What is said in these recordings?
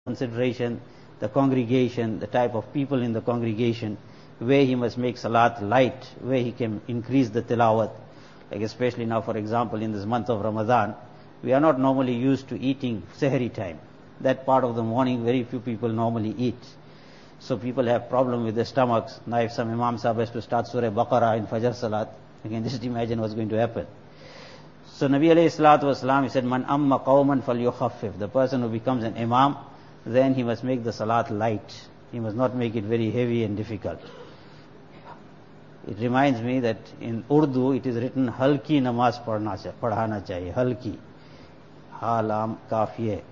consideration the congregation, the type of people in the congregation, where he must make salat light, where he can increase the tilawat. Like especially now, for example, in this month of Ramadan, we are not normally used to eating Sahri time. That part of the morning, very few people normally eat. So people have problem with their stomachs. Now if some Imam Sahib has to start Surah Baqarah in Fajr Salat, you can just imagine what's going to happen. So Nabi alayhi salatu wasalam, he said, Man amma qawman falyukhaffif. The person who becomes an Imam, then he must make the Salat light. He must not make it very heavy and difficult. It reminds me that in Urdu it is written, Halki namaz padhana chahiye. Halki. Ha lam kafiye.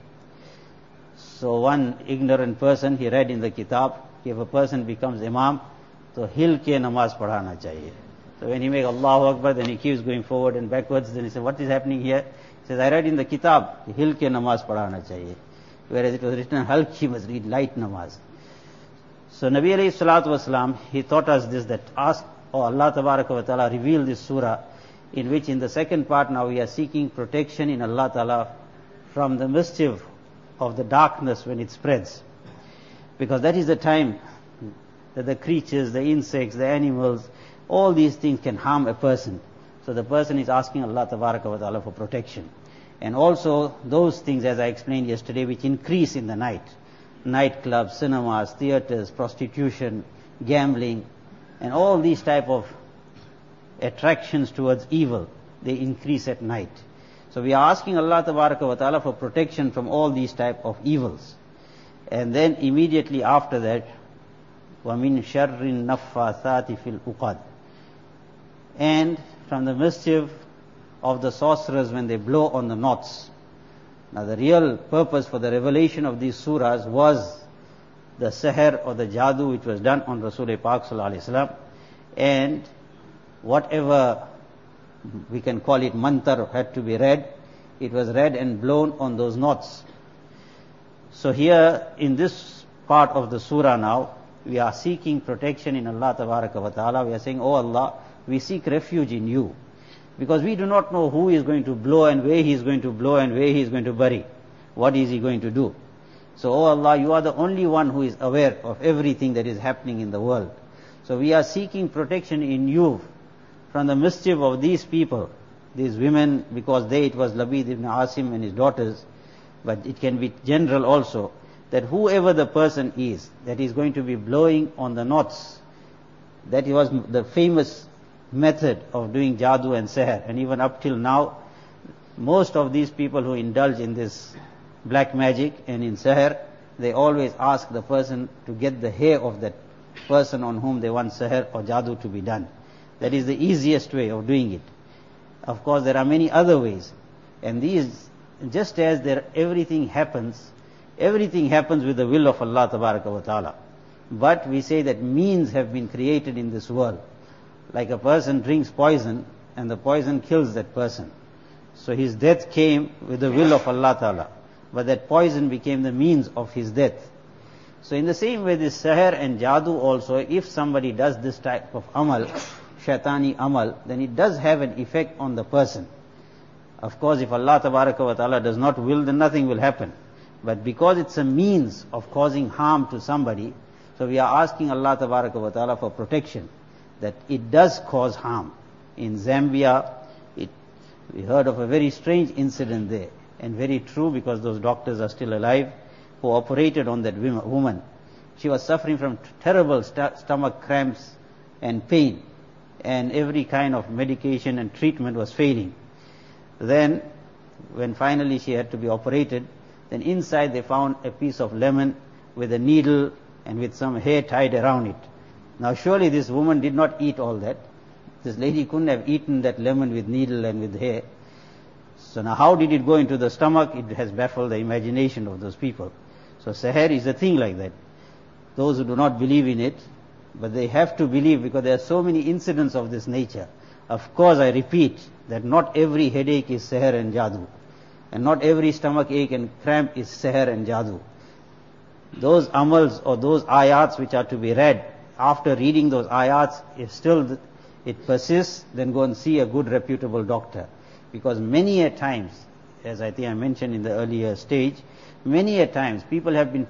So one ignorant person, he read in the kitab, if a person becomes Imam, so hil ke namaz padhana chahiye. So when he makes Allahu Akbar, then he keeps going forward and backwards. Then he says, what is happening here? He says, I read in the kitab, hil ke namaz padhana chahiye. Whereas it was written, halk, he must read light namaz. So Nabi alayhi salatu wasalam, he taught us this, that ask, oh Allah tabaraka wa ta'ala, reveal this surah, in which in the second part now we are seeking protection in Allah ta'ala from the mischief of the darkness when it spreads. Because that is the time that the creatures, the insects, the animals, all these things can harm a person. So the person is asking Allah tabaraka wa ta'ala for protection. And also those things, as I explained yesterday, which increase in the night. Nightclubs, cinemas, theaters, prostitution, gambling, and all these type of attractions towards evil, they increase at night. So we are asking Allah tabaraka wa ta'ala for protection from all these type of evils. And then immediately after that, وَمِن شَرِّ النَّفَّاثَاتِ فِي الْأُقَدِ. And from the mischief of the sorcerers when they blow on the knots. Now the real purpose for the revelation of these surahs was the seher or the jadoo which was done on Rasul Pak Sallallahu Alaihi Wasallam, and whatever we can call it mantar had to be read, it was read and blown on those knots. So here in this part of the surah now, we are seeking protection in Allah Tabaraka wa Ta'ala. We are saying, oh Allah, we seek refuge in you. Because we do not know who is going to blow and where he is going to blow and where he is going to bury. What is he going to do? So, oh Allah, you are the only one who is aware of everything that is happening in the world. So we are seeking protection in you from the mischief of these people, these women, because it was Labid ibn Asim and his daughters, but it can be general also, that whoever the person is that is going to be blowing on the knots, that was the famous method of doing jadoo and seher. And even up till now, most of these people who indulge in this black magic and in seher, they always ask the person to get the hair of that person on whom they want seher or jadoo to be done. That is the easiest way of doing it. Of course, there are many other ways. And these, just as everything happens with the will of Allah Tabaraka wa Ta'ala. But we say that means have been created in this world. Like a person drinks poison and the poison kills that person. So his death came with the will of Allah Ta'ala. But that poison became the means of his death. So in the same way, this seher and jadoo also, if somebody does this type of amal, shaitani amal, then it does have an effect on the person. Of course, if Allah Tabaraka wa Ta'ala does not will, then nothing will happen. But because it's a means of causing harm to somebody, so we are asking Allah Tabaraka wa Ta'ala for protection, that it does cause harm. In Zambia, we heard of a very strange incident there, and very true because those doctors are still alive, who operated on that woman. She was suffering from terrible stomach cramps and pain, and every kind of medication and treatment was failing. Then, when finally she had to be operated, then inside they found a piece of lemon with a needle and with some hair tied around it. Now surely this woman did not eat all that. This lady couldn't have eaten that lemon with needle and with hair. So now how did it go into the stomach? It has baffled the imagination of those people. So seher is a thing like that. Those who do not believe in it, but they have to believe because there are so many incidents of this nature. Of course, I repeat that not every headache is seher and jadoo. And not every stomach ache and cramp is seher and jadoo. Those amals or those ayats which are to be read, after reading those ayats, if still it persists, then go and see a good reputable doctor. Because many a times as I think I mentioned in the earlier stage, many a times people have been